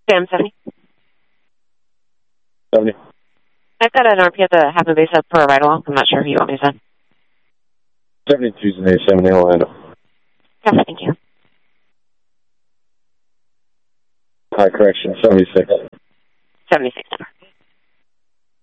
Sam, 70. 70. I've got an RP at the half a base up for a ride-along. I'm not sure if you want me to send. 72's an 870, Orlando. Okay, thank you. High correction, 76. 76 number.